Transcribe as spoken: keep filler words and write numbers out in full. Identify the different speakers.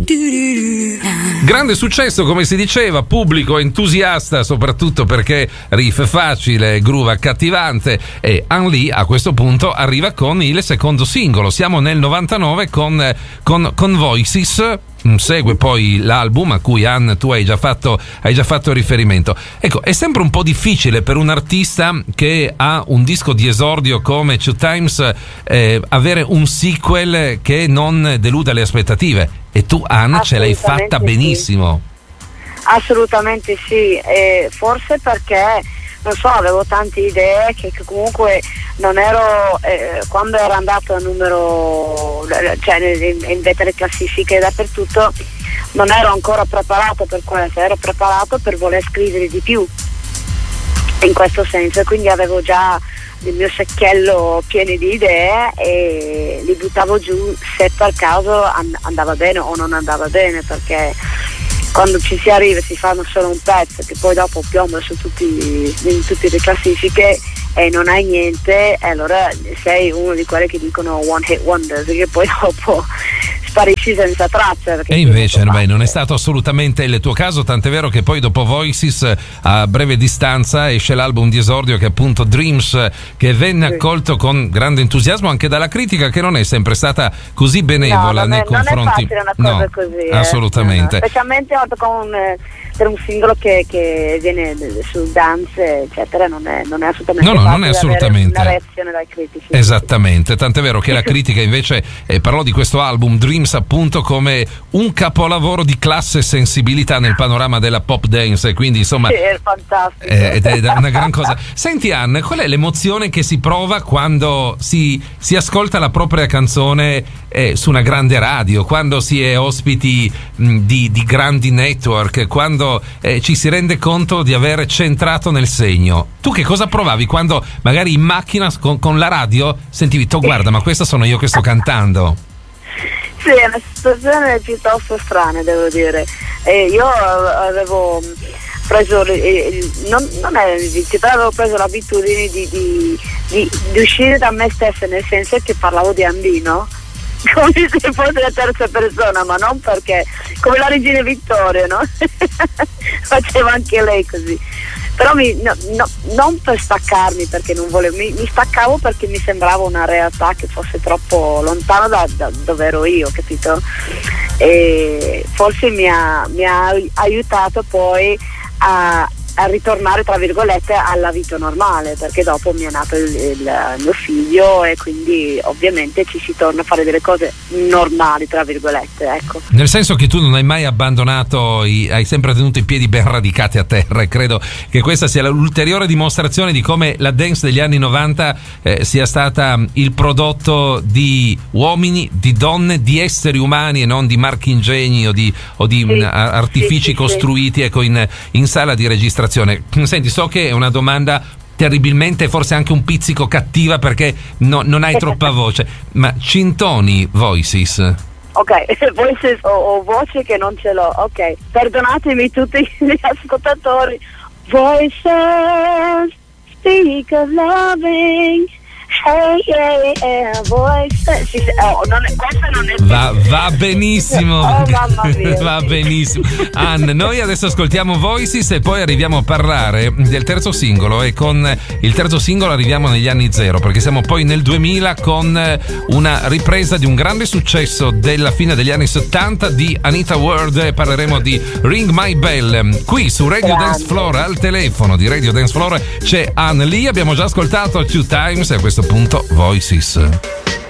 Speaker 1: Grande successo, come si diceva, pubblico entusiasta, soprattutto perché riff facile, groove accattivante, e Ann Lee a questo punto arriva con il secondo singolo. Siamo nel novantanove con, con, con Voices. Segue poi l'album a cui, Ann, tu hai già fatto hai già fatto riferimento. Ecco, è sempre un po' difficile per un artista che ha un disco di esordio come Two Times eh, avere un sequel che non deluda le aspettative, e tu, Ann, ce l'hai fatta benissimo.
Speaker 2: Sì. Assolutamente sì, e forse perché non so, avevo tante idee che, che comunque non ero, eh, quando era andato a numero, cioè in, in vette le classifiche dappertutto, non ero ancora preparato per questo, ero preparato per voler scrivere di più in questo senso, e quindi avevo già il mio secchiello pieno di idee e li buttavo giù se per caso andava bene o non andava bene, perché quando ci si arriva e si fanno solo un pezzo che poi dopo piomba su tutti, in tutte le classifiche e non hai niente, e allora sei uno di quelli che dicono one hit wonder, perché poi dopo sparisci senza traccia.
Speaker 1: E invece beh, non è stato assolutamente il tuo caso, tant'è vero che poi dopo Voices a breve distanza esce l'album di esordio che è appunto Dreams, che venne sì. accolto con grande entusiasmo anche dalla critica, che non è sempre stata così benevola
Speaker 2: no,
Speaker 1: nei
Speaker 2: è,
Speaker 1: confronti.
Speaker 2: Non è facile una cosa
Speaker 1: no,
Speaker 2: così.
Speaker 1: Assolutamente.
Speaker 2: Eh. No, specialmente con, per un singolo che, che viene sul dance, eccetera, non è, non è assolutamente
Speaker 1: no, no, non è assolutamente
Speaker 2: una reazione dai critici.
Speaker 1: Esattamente, tant'è vero che la critica invece eh, parlò di questo album Dreams appunto come un capolavoro di classe e sensibilità nel panorama della pop dance, quindi insomma
Speaker 2: sì, è fantastico.
Speaker 1: Eh, ed è una gran cosa. Senti, Ann, qual è l'emozione che si prova quando si, si ascolta la propria canzone eh, su una grande radio, quando si è ospiti mh, di, di grandi network, quando eh, ci si rende conto di aver centrato nel segno? Tu che cosa provavi quando magari in macchina con, con la radio sentivi, to guarda, ma questa sono io che sto cantando?
Speaker 2: Sì, è una situazione piuttosto strana, devo dire. E io avevo preso, non, non è però avevo preso l'abitudine di, di, di, di uscire da me stessa, nel senso che parlavo di Ann Lee, no? Come se fosse la terza persona, ma non perché, come la regina Vittoria, no? Faceva anche lei così. Però mi, no, no, non per staccarmi, perché non volevo, mi, mi staccavo perché mi sembrava una realtà che fosse troppo lontana da, da dove ero io, capito? E forse mi ha, mi ha aiutato poi a, a ritornare, tra virgolette, alla vita normale, perché dopo mi è nato il, il mio figlio e quindi ovviamente ci si torna a fare delle cose normali, tra virgolette, ecco.
Speaker 1: Nel senso che tu non hai mai abbandonato, i, hai sempre tenuto i piedi ben radicati a terra, e credo che questa sia l'ulteriore dimostrazione di come la dance degli anni novanta eh, sia stata il prodotto di uomini, di donne, di esseri umani e non di marchingegni o di, o di sì, artifici sì, sì, costruiti sì. Ecco, in, in sala di registrazione. Senti, so che è una domanda terribilmente, forse anche un pizzico cattiva, perché no, non hai troppa voce, ma ci intoni Voices?
Speaker 2: Ok, Voices o, o voce che non ce l'ho, ok, perdonatemi tutti gli ascoltatori. Voices, speak of loving. Hey, yeah, yeah, voice. Sì, oh, non è, questo non è
Speaker 1: va, va benissimo.
Speaker 2: Oh, mamma mia.
Speaker 1: Va benissimo. Ann, noi adesso ascoltiamo Voices e poi arriviamo a parlare del terzo singolo, e con il terzo singolo arriviamo negli anni zero, perché siamo poi nel duemila con una ripresa di un grande successo della fine degli anni settanta di Anita Ward, e parleremo di Ring My Bell. Qui su Radio Grande. Dance Floor, al telefono di Radio Dance Floor c'è Ann Lee, abbiamo già ascoltato Two Times e a questo punto Voices.